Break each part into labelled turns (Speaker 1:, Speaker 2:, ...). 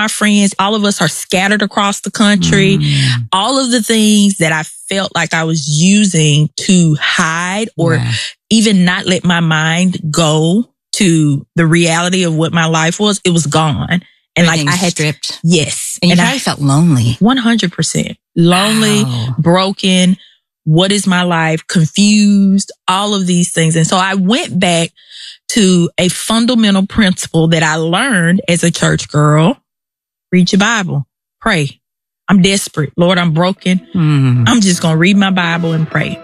Speaker 1: my friends, all of us are scattered across the country. All of the things that I felt like I was using to hide or even not let my mind go to the reality of what my life was, it was gone. And like I had
Speaker 2: stripped.
Speaker 1: Yes.
Speaker 2: And you probably felt lonely.
Speaker 1: 100%. Lonely, broken. What is my life? Confused, all of these things. And so I went back to a fundamental principle that I learned as a church girl. Read your Bible. Pray. I'm desperate. Lord, I'm broken. I'm just going to read my Bible and pray.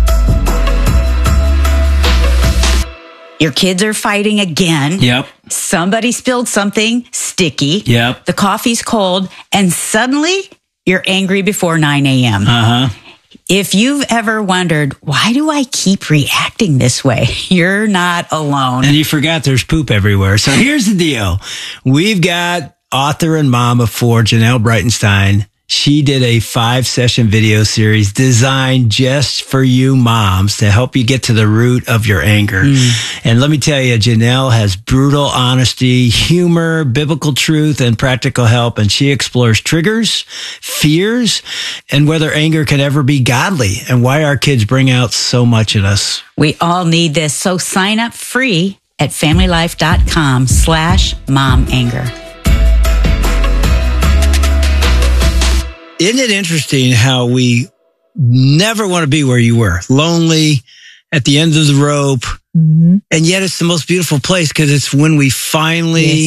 Speaker 3: Your kids are fighting again.
Speaker 4: Yep.
Speaker 3: Somebody spilled something sticky.
Speaker 4: Yep.
Speaker 3: The coffee's cold. And suddenly you're angry before 9 a.m. If you've ever wondered, why do I keep reacting this way? You're not alone.
Speaker 4: And you forgot there's poop everywhere. So here's the deal. We've got author and mom of 4, Janelle Breitenstein. She did a 5-session video series designed just for you moms to help you get to the root of your anger. And let me tell you, Janelle has brutal honesty, humor, biblical truth, and practical help. And she explores triggers, fears, and whether anger can ever be godly and why our kids bring out so much in us.
Speaker 3: We all need this. So sign up free at familylife.com/momanger.
Speaker 4: Isn't it interesting how we never want to be where you were? Lonely, at the end of the rope. And yet it's the most beautiful place because it's when we finally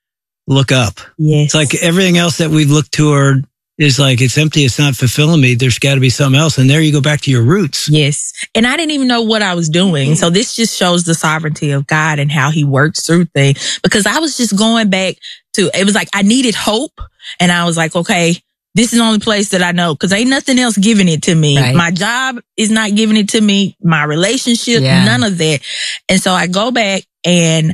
Speaker 4: look up. It's like everything else that we've looked toward is like, it's empty. It's not fulfilling me. There's got to be something else. And there you go back to your roots.
Speaker 1: Yes. And I didn't even know what I was doing. So this just shows the sovereignty of God and how he works through things. Because I was just going back to, it was like I needed hope. And I was like, okay, this is the only place that I know because ain't nothing else giving it to me.
Speaker 2: Right.
Speaker 1: My job is not giving it to me. My relationship, none of that. And so I go back and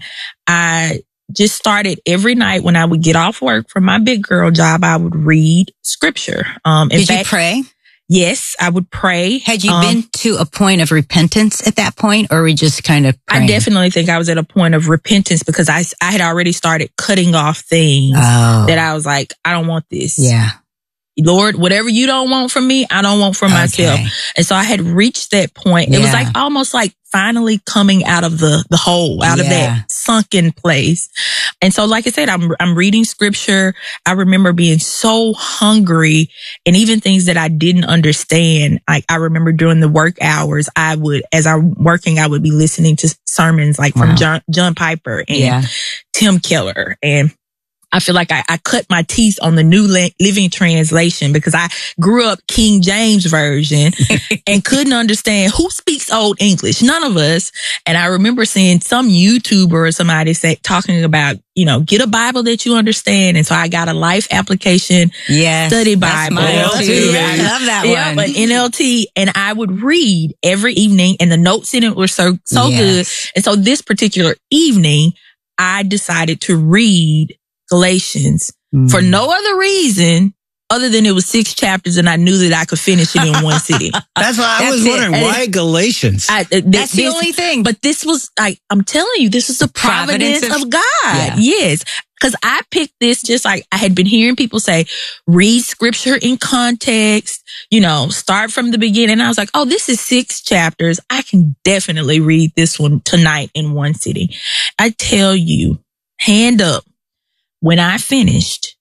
Speaker 1: I just started every night when I would get off work from my big girl job, I would read scripture.
Speaker 2: Did you pray?
Speaker 1: Yes, I would pray.
Speaker 2: Had you been to a point of repentance at that point, or were we just kind of praying?
Speaker 1: I definitely think I was at a point of repentance because I had already started cutting off things that I was like, I don't want this.
Speaker 2: Yeah.
Speaker 1: Lord, whatever you don't want from me, I don't want for myself. And so I had reached that point. It was like almost like finally coming out of the hole, out of that sunken place. And so, like I said, I'm reading scripture. I remember being so hungry and even things that I didn't understand. Like I remember during the work hours, as I'm working, I would be listening to sermons like from John Piper and Tim Keller. And I feel like I cut my teeth on the New Living Translation because I grew up King James Version and couldn't understand who speaks Old English. None of us. And I remember seeing some YouTuber or somebody talking about, get a Bible that you understand. And so I got a Life Application Study Bible.
Speaker 2: I love that one.
Speaker 1: But NLT. And I would read every evening and the notes in it were so good. And so this particular evening, I decided to read Galatians for no other reason other than it was 6 chapters and I knew that I could finish it in one sitting.
Speaker 4: That's why I was wondering why Galatians.
Speaker 2: That's the only thing.
Speaker 1: But this was like, I'm telling you, this is the providence of God. Yeah. Yes. Because I picked this just like I had been hearing people say, read scripture in context, start from the beginning. I was like, oh, this is 6 chapters. I can definitely read this one tonight in one sitting. I tell you, hand up. When I finished,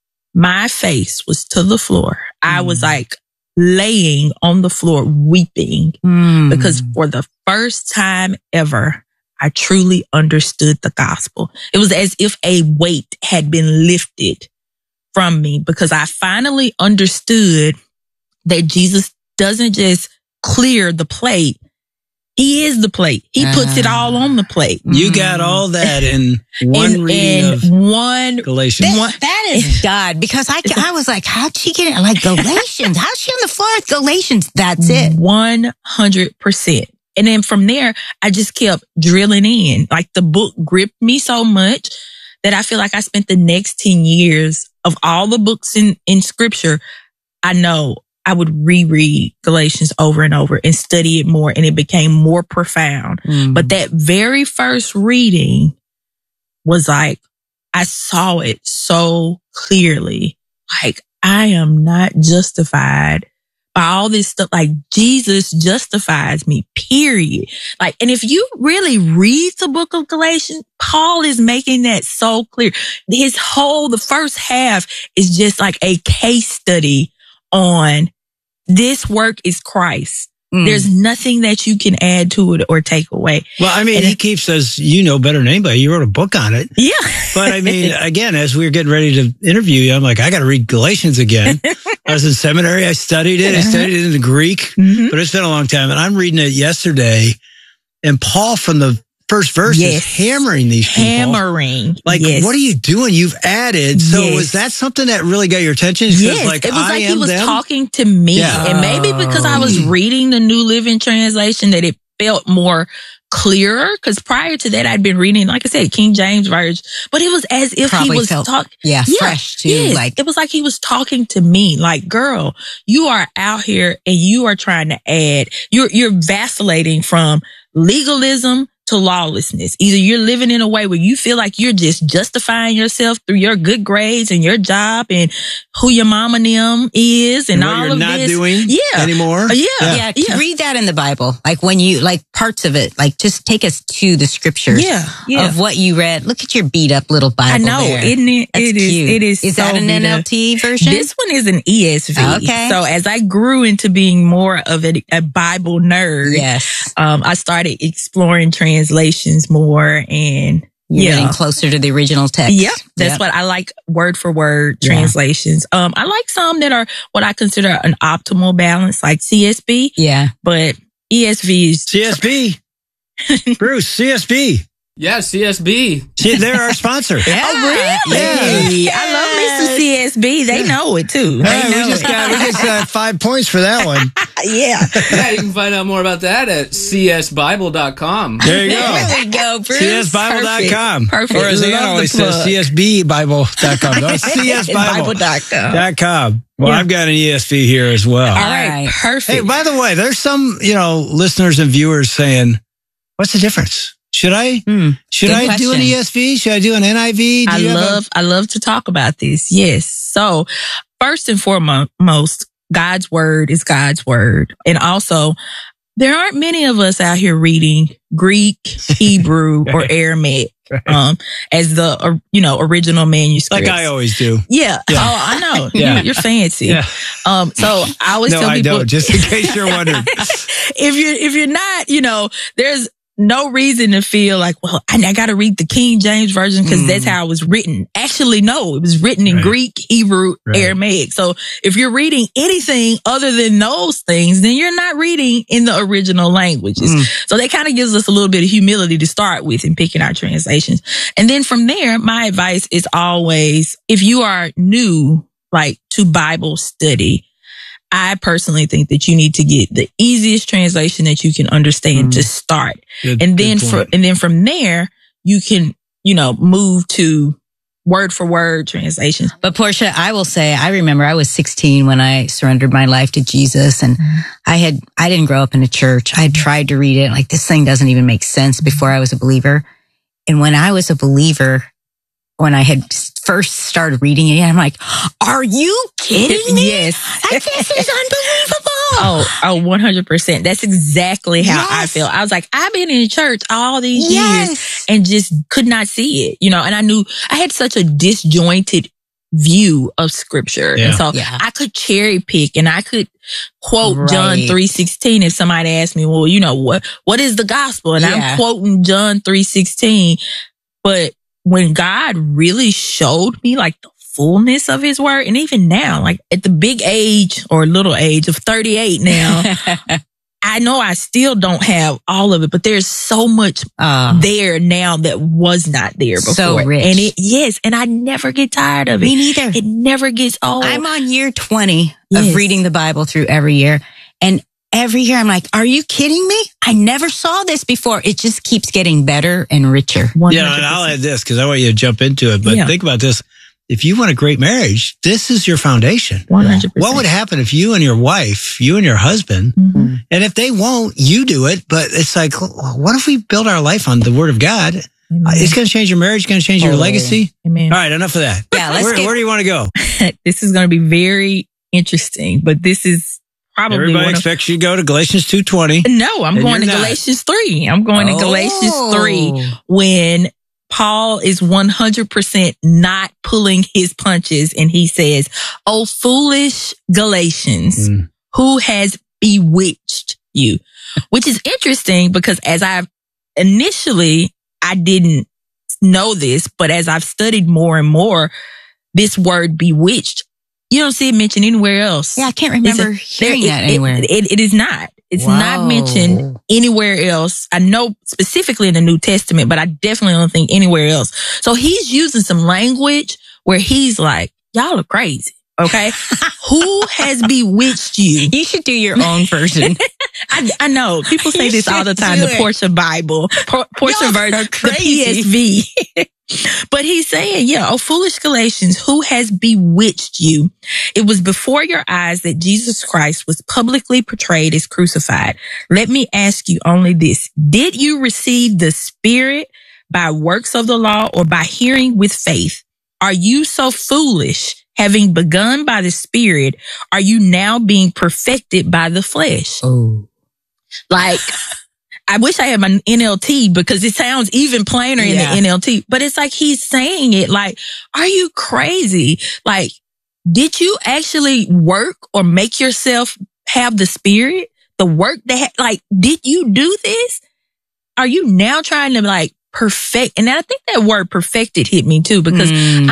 Speaker 1: my face was to the floor. I was like laying on the floor weeping because for the first time ever, I truly understood the gospel. It was as if a weight had been lifted from me because I finally understood that Jesus doesn't just clear the plate. He is the plate. He puts it all on the plate.
Speaker 4: You got all that in one reading of Galatians.
Speaker 2: That is God, because I was like, how'd she get it? Like Galatians? How's she on the floor with Galatians? That's it.
Speaker 1: 100%. And then from there, I just kept drilling in. Like the book gripped me so much that I feel like I spent the next 10 years of all the books in scripture. I know I would reread Galatians over and over and study it more, and it became more profound. But that very first reading was like, I saw it so clearly. Like, I am not justified by all this stuff. Like, Jesus justifies me, period. Like, and if you really read the book of Galatians, Paul is making that so clear. The first half is just like a case study on this work is Christ. There's nothing that you can add to it or take away.
Speaker 4: Well, I mean, he keeps says, you know better than anybody. You wrote a book on it.
Speaker 1: Yeah.
Speaker 4: But I mean, again, as we were getting ready to interview you, I'm like, I got to read Galatians again. I was in seminary. I studied it. I studied it in the Greek, but it's been a long time. And I'm reading it yesterday. And Paul from the first verse is hammering these people. Like, what are you doing? You've added. So was that something that really got your attention?
Speaker 1: Yes. Like, it was like he was talking to me. Yeah. And maybe because I was reading the New Living Translation that it felt more clearer. Because prior to that, I'd been reading, like I said, King James Version. But it was as if he was talking.
Speaker 3: Yeah, fresh too.
Speaker 1: Yes. Like, it was like he was talking to me. Like, girl, you are out here and you are trying to add. You're vacillating from legalism to lawlessness. Either you're living in a way where you feel like you're just justifying yourself through your good grades and your job and who your mama and them is and all of this.
Speaker 4: What you're not doing anymore.
Speaker 3: Yeah. Read that in the Bible. Like when you, like parts of it, like just take us to the scriptures of what you read. Look at your beat up little Bible. I know, there.
Speaker 1: Isn't it? It is.
Speaker 3: Is that an NLT version?
Speaker 1: This one is an ESV.
Speaker 3: Okay.
Speaker 1: So as I grew into being more of a Bible nerd, I started exploring translations more and
Speaker 3: getting closer to the original text.
Speaker 1: Yep. That's what I like, word for word translations. I like some that are what I consider an optimal balance, like CSB.
Speaker 3: Yeah.
Speaker 1: But ESV is
Speaker 4: CSB. Bruce, CSB.
Speaker 5: Yeah, CSB.
Speaker 4: See, they're our sponsor.
Speaker 1: Oh, really?
Speaker 4: Yeah.
Speaker 1: I love me some CSB. They know it too.
Speaker 4: We just got 5 points for that one.
Speaker 1: Yeah,
Speaker 5: you can find out more about that at csbible.com.
Speaker 4: There you go.
Speaker 1: There we go, Bruce.
Speaker 4: csbible.com.
Speaker 1: Perfect.
Speaker 4: Or as Ann always says, csbbible.com. No, csbible.com. Well, I've got an ESV here as well.
Speaker 1: All right. Perfect.
Speaker 4: Hey, by the way, there's some, listeners and viewers saying, what's the difference? Should I do an ESV? Should I do an NIV?
Speaker 1: I love to talk about this. Yes. So first and foremost, God's word is God's word. And also, there aren't many of us out here reading Greek, Hebrew, or Aramaic as the original manuscript.
Speaker 4: Like I always do.
Speaker 1: Yeah. Oh, I know. You're fancy. Yeah. So I always tell people,
Speaker 4: I don't, just in case you're wondering.
Speaker 1: if you're not, there's no reason to feel like, well, I got to read the King James Version because that's how it was written. Actually, no, it was written in Greek, Hebrew, Aramaic. So if you're reading anything other than those things, then you're not reading in the original languages. So that kind of gives us a little bit of humility to start with in picking our translations. And then from there, my advice is always, if you are new, like to Bible study, I personally think that you need to get the easiest translation that you can understand to start. And then from there, you can, move to word for word translations.
Speaker 3: But Portia, I will say, I remember I was 16 when I surrendered my life to Jesus, and I didn't grow up in a church. I had tried to read it. Like, this thing doesn't even make sense before I was a believer. And when I was a believer, when I had first started reading it, I'm like, are you kidding me?
Speaker 1: Yes.
Speaker 3: Like, this is unbelievable.
Speaker 1: Oh, 100%. That's exactly how I feel. I was like, I've been in church all these years and just could not see it, and I knew I had such a disjointed view of scripture. And so I could cherry pick and I could quote John 3:16 if somebody asked me, well, what is the gospel? And I'm quoting John 3:16. But when God really showed me like the fullness of his word, and even now, like at the big age or little age of 38 now, I know I still don't have all of it, but there's so much there now that was not there before.
Speaker 3: So rich.
Speaker 1: And and I never get tired of it.
Speaker 3: Me neither.
Speaker 1: It never gets old.
Speaker 3: I'm on year 20 of reading the Bible through every year. And every year I'm like, are you kidding me? I never saw this before. It just keeps getting better and richer.
Speaker 1: 100%.
Speaker 4: Yeah, and I'll add this because I want you to jump into it. But think about this. If you want a great marriage, this is your foundation.
Speaker 1: 100%.
Speaker 4: What would happen if you and your wife, you and your husband, and if they won't, you do it. But it's like, what if we build our life on the word of God? It's going to change your marriage. It's going to change your legacy.
Speaker 1: Amen.
Speaker 4: All right, enough of that.
Speaker 3: Yeah,
Speaker 4: where do you want to go?
Speaker 1: This is going to be very interesting, but this is probably
Speaker 4: everybody expects you to go to Galatians 2:20.
Speaker 1: No, I'm going to Galatians 3. I'm going to Galatians 3 when Paul is 100% not pulling his punches, and he says, "Oh, foolish Galatians, who has bewitched you?" Which is interesting because as I didn't know this, but as I've studied more and more, this word bewitched, you don't see it mentioned anywhere else.
Speaker 3: Yeah, I can't remember hearing that anywhere.
Speaker 1: It is not. It's not mentioned anywhere else. I know specifically in the New Testament, but I definitely don't think anywhere else. So he's using some language where he's like, y'all are crazy. Okay. Who has bewitched you?
Speaker 3: You should do your own version.
Speaker 1: I know. People say this all the time, the Portia Bible, Portia version, the PSV. But he's saying, oh, foolish Galatians, who has bewitched you? It was before your eyes that Jesus Christ was publicly portrayed as crucified. Let me ask you only this. Did you receive the Spirit by works of the law or by hearing with faith? Are you so foolish? Having begun by the Spirit, are you now being perfected by the flesh?
Speaker 3: Oh.
Speaker 1: Like, I wish I had my NLT because it sounds even plainer in the NLT, but it's like he's saying it like, are you crazy? Like, did you actually work or make yourself have the Spirit? The work that, did you do this? Are you now trying to perfect? And I think that word perfected hit me too, because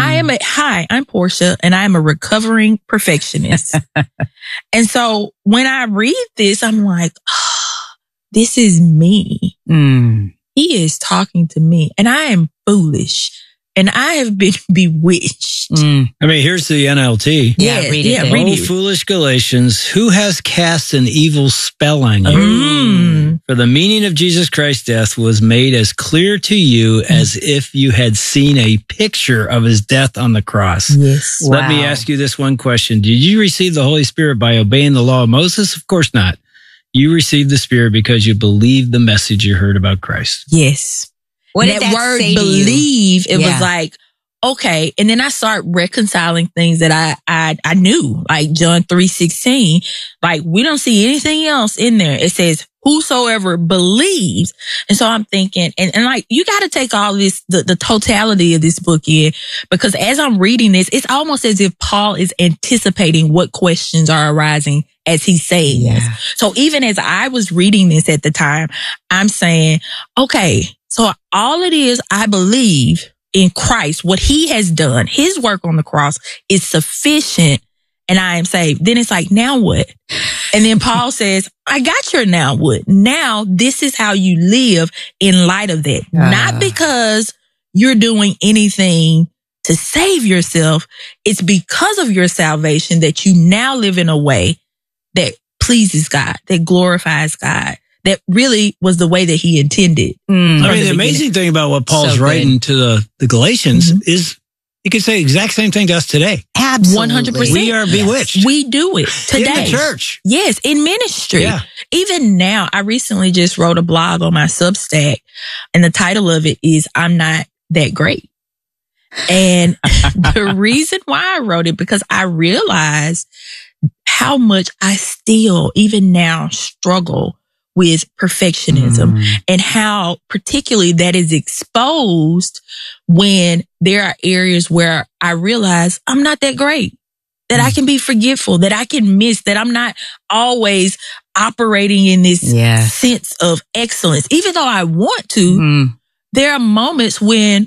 Speaker 1: I'm Portia and I'm a recovering perfectionist. And so when I read this, I'm like, this is me. He is talking to me and I am foolish and I have been bewitched.
Speaker 4: I mean, here's the NLT.
Speaker 3: Read it.
Speaker 4: Oh, foolish Galatians, who has cast an evil spell on you? For the meaning of Jesus Christ's death was made as clear to you as if you had seen a picture of his death on the cross.
Speaker 1: Yes.
Speaker 4: Let me ask you this one question. Did you receive the Holy Spirit by obeying the law of Moses? Of course not. You received the Spirit because you believed the message you heard about Christ.
Speaker 1: Yes.
Speaker 3: What did that
Speaker 1: word
Speaker 3: say to
Speaker 1: believe,
Speaker 3: you?
Speaker 1: it was like, okay. And then I start reconciling things that I knew, like John 3:16. Like, we don't see anything else in there. It says, whosoever believes. And so I'm thinking, and like, you got to take all this, the totality of this book in, because as I'm reading this, it's almost as if Paul is anticipating what questions are arising as he's saying this. So even as I was reading this at the time, I'm saying, okay, so all it is, I believe in Christ, what he has done, his work on the cross is sufficient, and I am saved. Then it's like, now what? And then Paul says, I got your now what? Now this is how you live in light of that. Not because you're doing anything to save yourself. It's because of your salvation that you now live in a way that pleases God, that glorifies God. That really was the way that he intended.
Speaker 4: I mean, the amazing thing about what Paul's writing to the Galatians is he could say the exact same thing to us today.
Speaker 3: Absolutely.
Speaker 1: 100%.
Speaker 4: We are bewitched.
Speaker 1: We do it today.
Speaker 4: In the church.
Speaker 1: Yes, in ministry.
Speaker 4: Yeah.
Speaker 1: Even now, I recently just wrote a blog on my Substack, and the title of it is I'm Not That Great. And the reason why I wrote it, because I realized how much I still, even now, struggle with perfectionism and how particularly that is exposed when there are areas where I realize I'm not that great, that I can be forgetful, that I can miss, that I'm not always operating in this sense of excellence. Even though I want to, there are moments when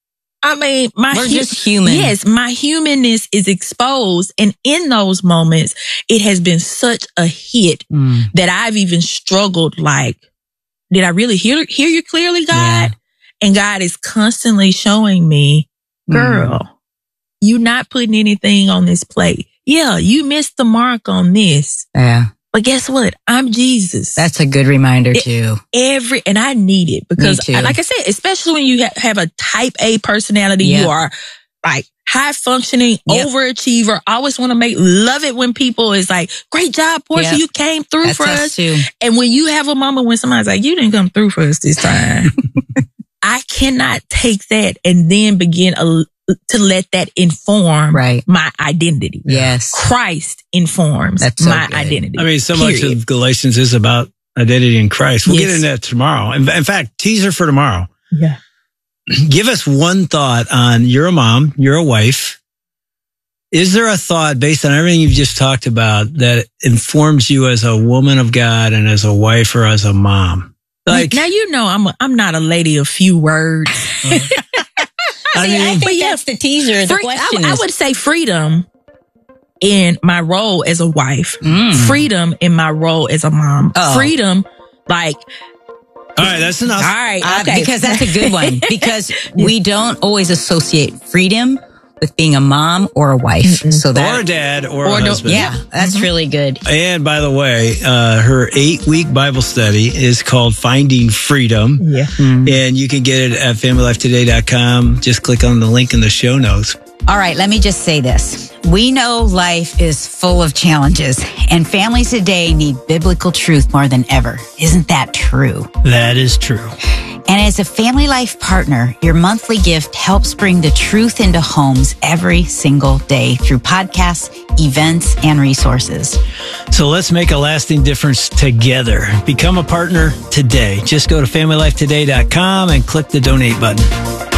Speaker 1: we're
Speaker 3: just human.
Speaker 1: Yes, my humanness is exposed. And in those moments, it has been such a hit that I've even struggled like, did I really hear you clearly, God? Yeah. And God is constantly showing me, girl, you're not putting anything on this plate. Yeah, you missed the mark on this.
Speaker 3: Yeah.
Speaker 1: But guess what? I'm Jesus.
Speaker 3: That's a good reminder too.
Speaker 1: And I need it because, like I said, especially when you have a type A personality, you are like high functioning, overachiever. Always want to love it when people is like, great job, Portia, you came through for us.
Speaker 3: Too.
Speaker 1: And when you have a moment when somebody's like, you didn't come through for us this time. I cannot take that and then begin to let that inform my identity.
Speaker 3: Yes.
Speaker 1: Christ informs my identity.
Speaker 4: I mean, so much of Galatians is about identity in Christ. We'll get into that tomorrow. In fact, teaser for tomorrow.
Speaker 1: Yeah.
Speaker 4: Give us one thought on, you're a mom, you're a wife. Is there a thought based on everything you've just talked about that informs you as a woman of God and as a wife or as a mom?
Speaker 1: Like, now, you know, I'm not a lady of few words.
Speaker 3: I think that's the teaser. The question
Speaker 1: I would say freedom in my role as a wife, freedom in my role as a mom, freedom, like.
Speaker 4: All right, that's enough.
Speaker 1: All right, okay.
Speaker 3: Because that's a good one. Because we don't always associate freedom with being a mom or a wife. So that,
Speaker 4: or a dad or a husband.
Speaker 3: Yeah, that's really good.
Speaker 4: And by the way, her 8-week Bible study is called Finding Freedom.
Speaker 1: Yeah.
Speaker 4: And you can get it at familylifetoday.com. Just click on the link in the show notes.
Speaker 2: All right, let me just say this. We know life is full of challenges, and families today need biblical truth more than ever. Isn't that true?
Speaker 4: That is true.
Speaker 2: And as a Family Life partner, your monthly gift helps bring the truth into homes every single day through podcasts, events, and resources.
Speaker 4: So let's make a lasting difference together. Become a partner today. Just go to familylifetoday.com and click the donate button.